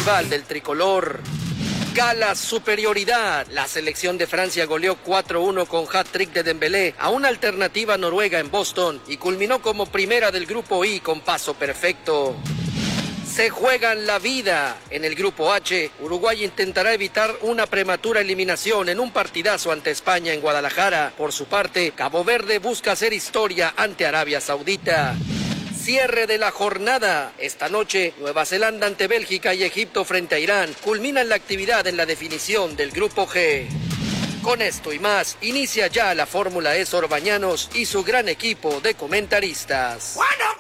rival del tricolor. Gala superioridad. La selección de Francia goleó 4-1 con hat-trick de Dembélé a una alternativa noruega en Boston y culminó como primera del grupo I con paso perfecto. Se juegan la vida. En el grupo H, Uruguay intentará evitar una prematura eliminación en un partidazo ante España en Guadalajara. Por su parte, Cabo Verde busca hacer historia ante Arabia Saudita. Cierre de la jornada. Esta noche, Nueva Zelanda ante Bélgica y Egipto frente a Irán culminan la actividad en la definición del grupo G. Con esto y más, inicia ya la Fórmula E Sor Bañanos y su gran equipo de comentaristas.